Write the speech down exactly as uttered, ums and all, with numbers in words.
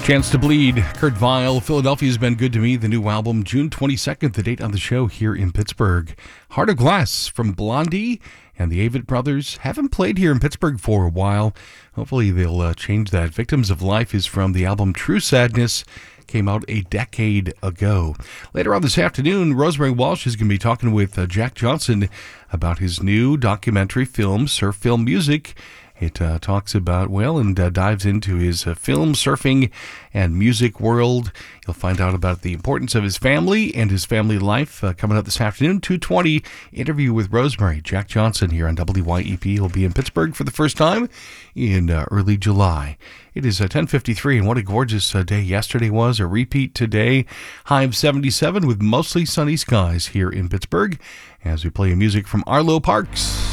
Chance to Bleed, Kurt Vile, Philadelphia's Been Good to Me, the new album, June twenty-second, the date on the show here in Pittsburgh. Heart of Glass from Blondie and the Avett Brothers haven't played here in Pittsburgh for a while. Hopefully they'll uh, change that. Victims of Life is from the album True Sadness, came out a decade ago. Later on this afternoon, Rosemary Walsh is going to be talking with uh, Jack Johnson about his new documentary film, Surf Film Music. It uh, talks about, well, and uh, dives into his uh, film, surfing, and music world. You'll find out about the importance of his family and his family life uh, coming up this afternoon. two twenty, interview with Rosemary. Jack Johnson here on W Y E P. He'll be in Pittsburgh for the first time in uh, early July. It is uh, ten fifty-three, and what a gorgeous uh, day yesterday was. A repeat today. High of seventy-seven with mostly sunny skies here in Pittsburgh as we play music from Arlo Parks.